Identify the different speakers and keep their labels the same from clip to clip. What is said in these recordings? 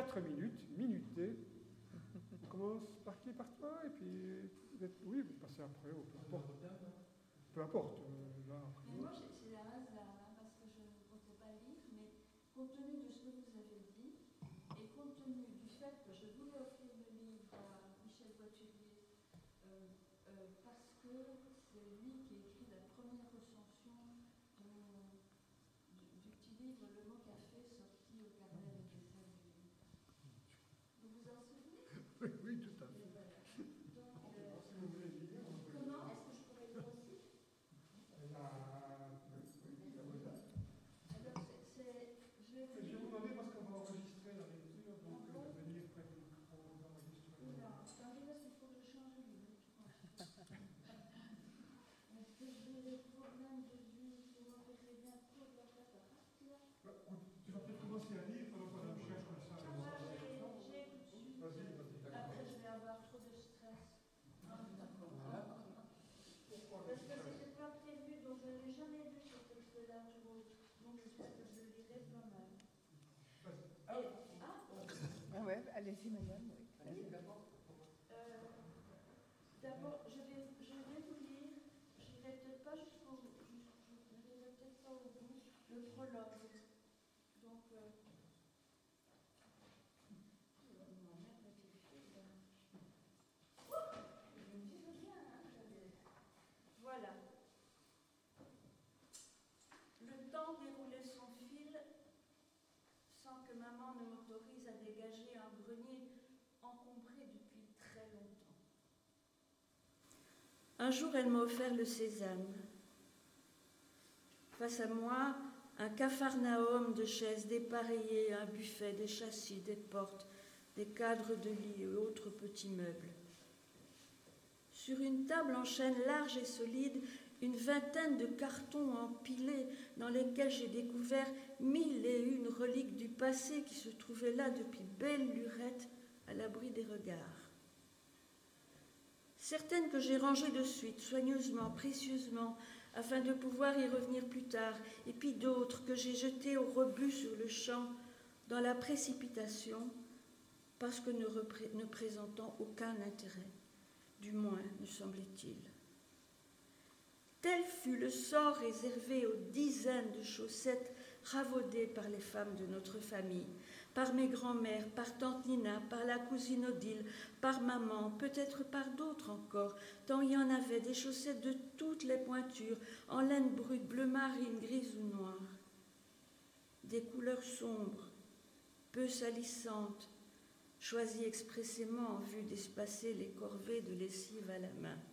Speaker 1: 4 minutes, minuté. On commence par qui? Par toi? Et puis, oui, vous passez après, peu importe. Peu importe. Là,
Speaker 2: mais moi, c'est un hasard, hein, parce que je ne comptais pas lire, mais compte tenu de ce que vous avez dit, et compte tenu du fait que je voulais offrir le livre à Michel Voiturier, parce que c'est lui qui a écrit la première recension du petit livre Le mot café sorti au carnet avec les États-Unis. Vous vous en souvenez?
Speaker 1: oui, oui, tout à fait.
Speaker 2: Voilà. Donc, comment est-ce que je pourrais lire aussi? Alors, je vais vous
Speaker 1: Je
Speaker 2: dire.
Speaker 1: vais vous demander parce qu'on va enregistrer la lecture, donc venir près du micro d'enregistrer.
Speaker 2: Non, attendez, parce qu'il faut que je change de livre. Est-ce que j'ai des problèmes de vue? Vous m'enverrez bientôt de la cataracte?
Speaker 1: Tu vas peut-être commencer à lire pendant qu'on cherche comme ça.
Speaker 2: J'ai tout de suite.
Speaker 1: Vas-y, vas-y.
Speaker 2: Après, je vais avoir trop de stress. Parce que c'était pas prévu, donc je n'ai jamais lu ce texte-là. Donc j'espère que je le lirai quand même.
Speaker 3: Ah ouais, allez-y, madame. Oui.
Speaker 2: D'abord, je vais vous lire. Je n'irai peut-être pas jusqu'au bout. Je n'irai peut-être pas au bout. Le prologue. Donc, voilà. Le temps déroulait son fil sans que maman ne m'autorise à dégager un grenier encombré depuis très longtemps. Un jour, elle m'a offert le sésame. Face à moi, un capharnaüm de chaises dépareillées, un buffet, des châssis, des portes, des cadres de lit et autres petits meubles. Sur une table en chêne large et solide, une vingtaine de cartons empilés dans lesquels j'ai découvert 1001 reliques du passé qui se trouvaient là depuis belle lurette à l'abri des regards. Certaines que j'ai rangées de suite, soigneusement, précieusement, afin de pouvoir y revenir plus tard, et puis d'autres que j'ai jetées au rebut sur le champ, dans la précipitation, parce que ne présentant aucun intérêt, du moins, me semblait-il. Tel fut le sort réservé aux dizaines de chaussettes ravaudées par les femmes de notre famille, par mes grands-mères, par tante Nina, par la cousine Odile, par maman, peut-être par d'autres encore, tant il y en avait, des chaussettes de toutes les pointures, en laine brute, bleu marine, grise ou noire. Des couleurs sombres, peu salissantes, choisies expressément en vue d'espacer les corvées de lessive à la main.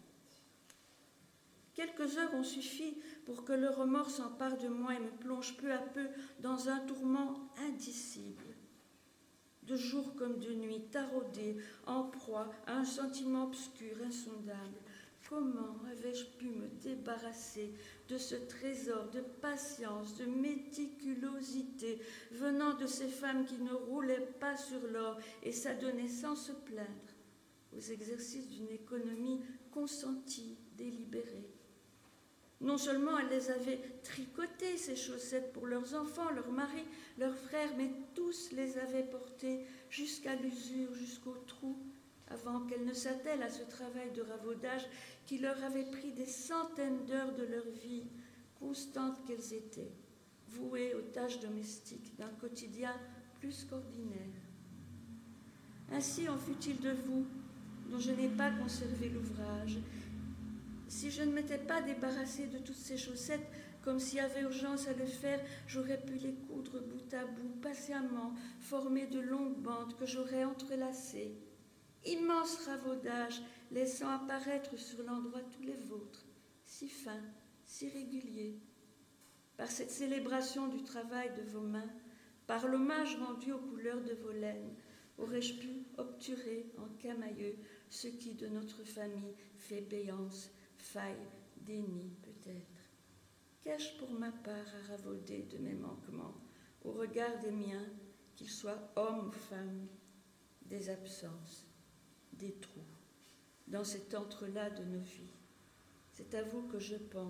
Speaker 2: Quelques heures ont suffi pour que le remords s'empare de moi et me plonge peu à peu dans un tourment indicible. De jour comme de nuit, taraudé, en proie à un sentiment obscur, insondable. Comment avais-je pu me débarrasser de ce trésor de patience, de méticulosité, venant de ces femmes qui ne roulaient pas sur l'or et s'adonnaient sans se plaindre aux exercices d'une économie consentie, délibérée. Non seulement elles les avaient tricotées, ces chaussettes, pour leurs enfants, leurs maris, leurs frères, mais tous les avaient portées jusqu'à l'usure, jusqu'au trou, avant qu'elles ne s'attellent à ce travail de ravaudage qui leur avait pris des centaines d'heures de leur vie, constantes qu'elles étaient, vouées aux tâches domestiques d'un quotidien plus qu'ordinaire. Ainsi en fut-il de vous, dont je n'ai pas conservé l'ouvrage. Si je ne m'étais pas débarrassée de toutes ces chaussettes, comme s'il y avait urgence à le faire, j'aurais pu les coudre bout à bout, patiemment, former de longues bandes que j'aurais entrelacées. Immense ravaudage, laissant apparaître sur l'endroit tous les vôtres, si fins, si réguliers. Par cette célébration du travail de vos mains, par l'hommage rendu aux couleurs de vos laines, aurais-je pu obturer en camailleux ce qui de notre famille fait béance, faille, déni peut-être. Qu'ai-je pour ma part à ravauder de mes manquements, au regard des miens, qu'ils soient hommes ou femmes, des absences, des trous, dans cet entrelac de nos vies? C'est à vous que je pense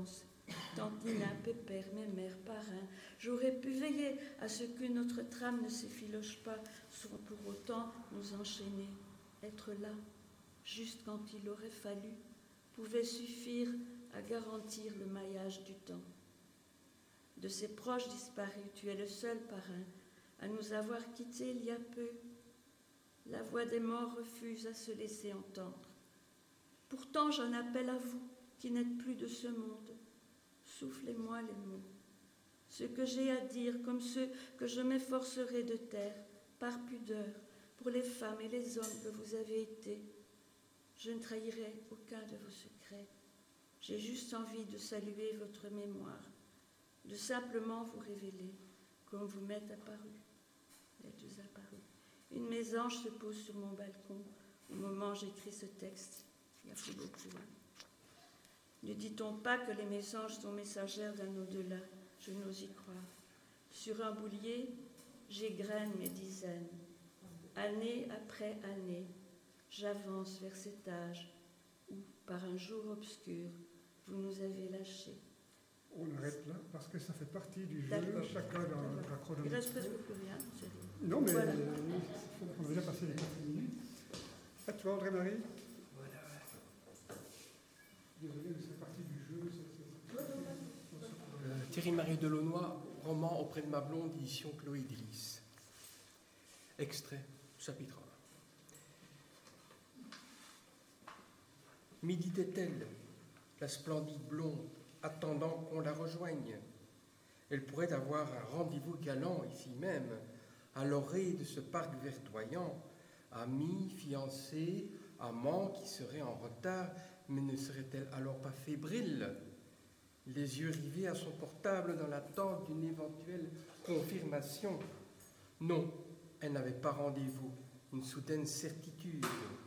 Speaker 2: Tante Nina, pépère, mémère, parrain, j'aurais pu veiller à ce que notre trame ne s'effiloche pas sans pour autant nous enchaîner. Être là, juste quand il aurait fallu, pouvait suffire à garantir le maillage du temps. De ses proches disparus, tu es le seul parrain à nous avoir quittés il y a peu. La voix des morts refuse à se laisser entendre. Pourtant, j'en appelle à vous, qui n'êtes plus de ce monde. Soufflez-moi les mots, ce que j'ai à dire, comme ceux que je m'efforcerai de taire, par pudeur, pour les femmes et les hommes que vous avez été. Je ne trahirai aucun de vos secrets. J'ai juste envie de saluer votre mémoire, de simplement vous révéler, comme vous m'êtes apparu. Êtes apparu. Une mésange se pose sur mon balcon au moment où j'écris ce texte. Il y a plus beaucoup. Ne dit-on pas que les mésanges sont messagères d'un au-delà? Je n'ose y croire. Sur un boulier, j'égrène mes dizaines. Année après année, j'avance vers cet âge où, par un jour obscur, vous nous avez lâchés.
Speaker 1: On arrête là parce que ça fait partie du jeu,
Speaker 2: D'accord.
Speaker 1: chacun dans la chronologie.
Speaker 2: Il reste presque plus rien, c'est rien.
Speaker 1: Non, mais
Speaker 2: Voilà.
Speaker 1: on a déjà passé les 4 minutes. À toi, André-Marie. Désolé, mais c'est partie du jeu.
Speaker 4: Thierry-Marie Delaunoy, roman Auprès de ma blonde, édition Chloé Délice. Extrait, chapitre 1. Méditait-elle, la splendide blonde, attendant qu'on la rejoigne. Elle pourrait avoir un rendez-vous galant ici même, à l'orée de ce parc verdoyant, amis, fiancés, amants qui seraient en retard, mais ne serait-elle alors pas fébrile, les yeux rivés à son portable dans l'attente d'une éventuelle confirmation? Non, elle n'avait pas rendez-vous, une soudaine certitude.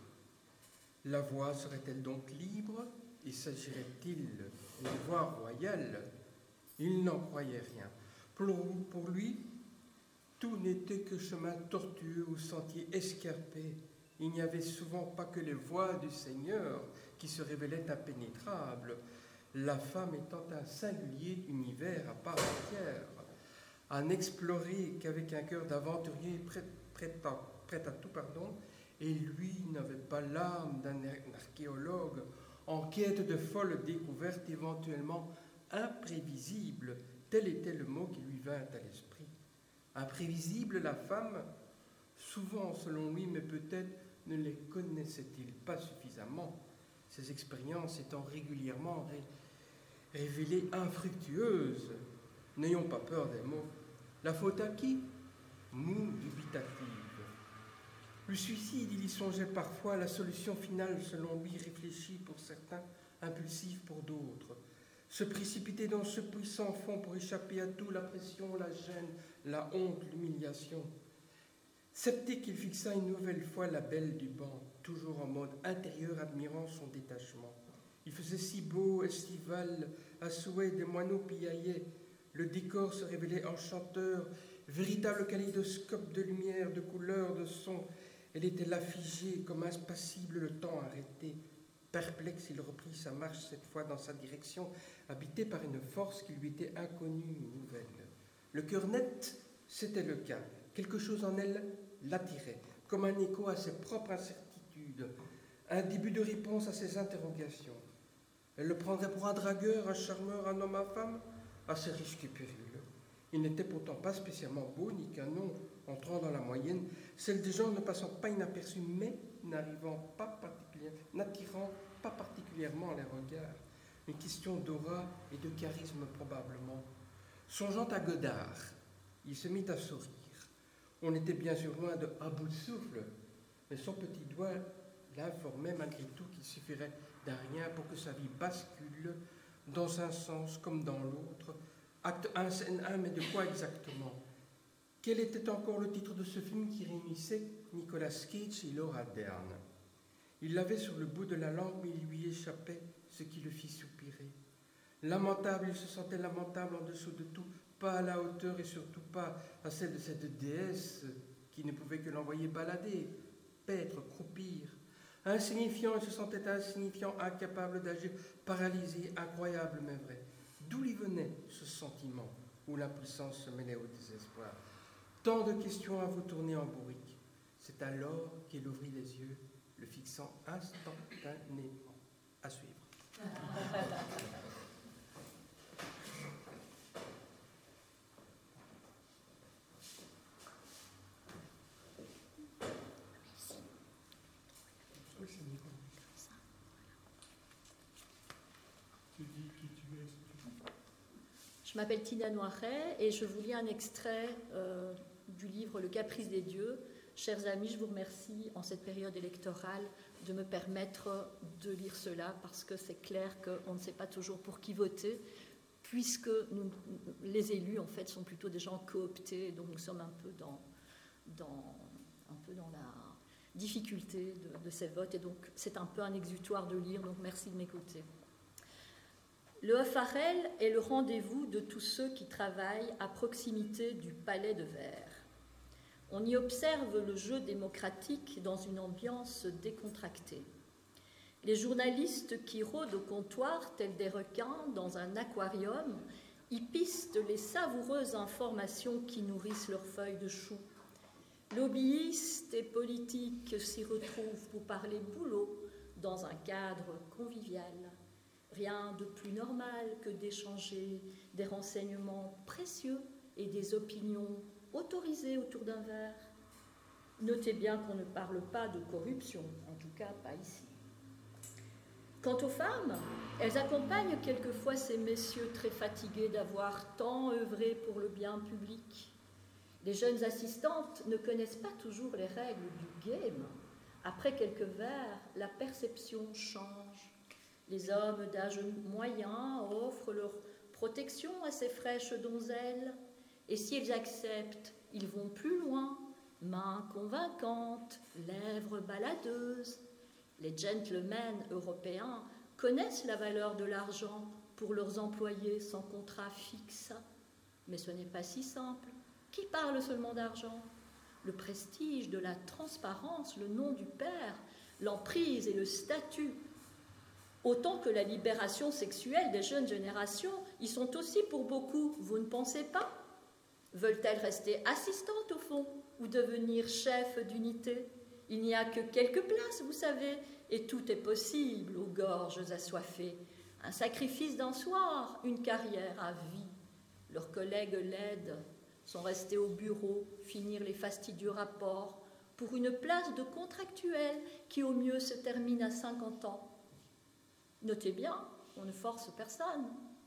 Speaker 4: La voie serait-elle donc libre, et s'agirait-il d'une voie royale? Il n'en croyait rien. Pour lui, tout n'était que chemin tortueux ou sentier escarpé. Il n'y avait souvent pas que les voies du Seigneur qui se révélaient impénétrables, la femme étant un singulier univers à part entière, à n'explorer qu'avec un cœur d'aventurier prêt à tout, et lui n'avait pas l'âme d'un archéologue en quête de folles découvertes éventuellement imprévisibles, tel était le mot qui lui vint à l'esprit. Imprévisible, la femme, souvent selon lui, mais peut-être ne les connaissait-il pas suffisamment, ces expériences étant régulièrement révélées infructueuses. N'ayons pas peur des mots. La faute à qui? Moue dubitative. Le suicide, il y songeait parfois, la solution finale selon lui réfléchie pour certains, impulsive pour d'autres. Se précipiter dans ce puissant fond pour échapper à tout, la pression, la gêne, la honte, l'humiliation. Sceptique, il fixa une nouvelle fois la belle du banc, toujours en mode intérieur, admirant son détachement. Il faisait si beau, estival, à souhait, des moineaux piaillaient. Le décor se révélait enchanteur, véritable kaléidoscope de lumière, de couleurs, de sons. Elle était là figée, comme impassible, le temps arrêté. Perplexe, il reprit sa marche cette fois dans sa direction, habité par une force qui lui était inconnue, nouvelle. Le cœur net, c'était le cas. Quelque chose en elle l'attirait, comme un écho à ses propres incertitudes, un début de réponse à ses interrogations. Elle le prendrait pour un dragueur, un charmeur, un homme à femme, assez risqué périlleux. Il n'était pourtant pas spécialement beau, ni qu'un nom entrant dans la moyenne, celle des gens ne passant pas inaperçus, mais n'attirant pas particulièrement les regards. Une question d'aura et de charisme probablement. Songeant à Godard, il se mit à sourire. On était bien sûr loin de à bout de souffle, mais son petit doigt l'informait malgré tout qu'il suffirait d'un rien pour que sa vie bascule dans un sens comme dans l'autre. Acte 1, scène 1, mais de quoi exactement? Quel était encore le titre de ce film qui réunissait Nicolas Cage et Laura Dern? Il l'avait sur le bout de la langue, mais il lui échappait ce qui le fit soupirer. Lamentable, il se sentait lamentable en dessous de tout, pas à la hauteur et surtout pas à celle de cette déesse qui ne pouvait que l'envoyer balader, paître, croupir. Insignifiant, il se sentait insignifiant, incapable d'agir, paralysé, incroyable mais vrai. D'où lui venait ce sentiment où l'impuissance se mêlait au désespoir? Tant de questions à vous tourner en bourrique. C'est alors qu'il ouvrit les yeux, le fixant instantanément. À suivre.
Speaker 5: Je m'appelle Tina Noiret et je vous lis un extrait du livre Le Caprice des dieux. Chers amis, je vous remercie en cette période électorale de me permettre de lire cela parce que c'est clair qu'on ne sait pas toujours pour qui voter puisque les élus en fait sont plutôt des gens cooptés, donc nous sommes un peu dans la difficulté de ces votes et donc c'est un peu un exutoire de lire, donc merci de m'écouter. Le Haut-Farel est le rendez-vous de tous ceux qui travaillent à proximité du Palais de Verre. On y observe le jeu démocratique dans une ambiance décontractée. Les journalistes qui rôdent au comptoir, tels des requins dans un aquarium, y pistent les savoureuses informations qui nourrissent leurs feuilles de chou. Lobbyistes et politiques s'y retrouvent pour parler boulot dans un cadre convivial. Rien de plus normal que d'échanger des renseignements précieux et des opinions autorisées autour d'un verre. Notez bien qu'on ne parle pas de corruption, en tout cas pas ici. Quant aux femmes, elles accompagnent quelquefois ces messieurs très fatigués d'avoir tant œuvré pour le bien public. Les jeunes assistantes ne connaissent pas toujours les règles du game. Après quelques verres, la perception change. Les hommes d'âge moyen offrent leur protection à ces fraîches donzelles, et s'ils acceptent, ils vont plus loin, mains convaincantes, lèvres baladeuses. Les gentlemen européens connaissent la valeur de l'argent pour leurs employés sans contrat fixe. Mais ce n'est pas si simple. Qui parle seulement d'argent? Le prestige de la transparence, le nom du père, l'emprise et le statut, autant que la libération sexuelle des jeunes générations, y sont aussi pour beaucoup, vous ne pensez pas? Veulent-elles rester assistantes au fond ou devenir chefs d'unité? Il n'y a que quelques places, vous savez, et tout est possible aux gorges assoiffées. Un sacrifice d'un soir, une carrière à vie. Leurs collègues laides sont restés au bureau, finir les fastidieux rapports, pour une place de contractuel qui au mieux se termine à 50 ans. Notez bien, on ne force personne.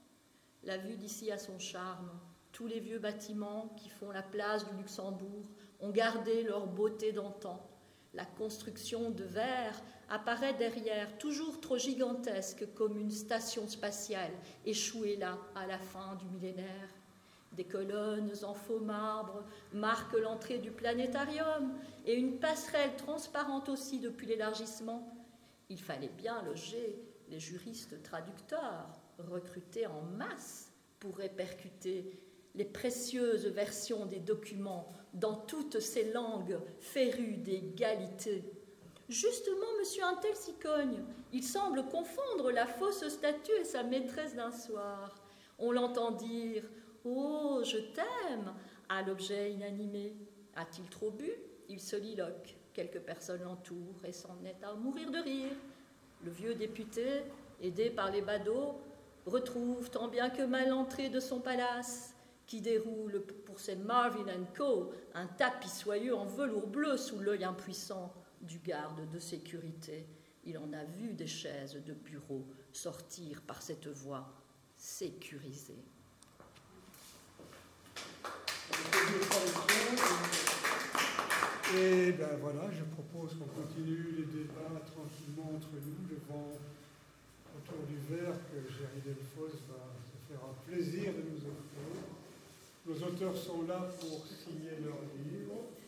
Speaker 5: La vue d'ici a son charme. Tous les vieux bâtiments qui font la place du Luxembourg ont gardé leur beauté d'antan. La construction de verre apparaît derrière, toujours trop gigantesque comme une station spatiale, échouée là à la fin du millénaire. Des colonnes en faux marbre marquent l'entrée du planétarium et une passerelle transparente aussi depuis l'élargissement. Il fallait bien loger les juristes traducteurs recrutés en masse pour répercuter les précieuses versions des documents dans toutes ces langues férues d'égalité. Justement, monsieur Untel s'y cogne. Il semble confondre la fausse statue et sa maîtresse d'un soir. On l'entend dire « Oh, je t'aime » à l'objet inanimé. A-t-il trop bu? Il soliloque. Quelques personnes l'entourent et s'en est à mourir de rire. Le vieux député, aidé par les badauds, retrouve tant bien que mal l'entrée de son palace, qui déroule pour ses Marvin & Co. un tapis soyeux en velours bleu sous l'œil impuissant du garde de sécurité. Il en a vu des chaises de bureau sortir par cette voie sécurisée.
Speaker 1: Et ben voilà, je propose qu'on continue les débats tranquillement entre nous autour du verre que Géry Delfosse va se faire un plaisir de nous offrir. Nos auteurs sont là pour signer leurs livres.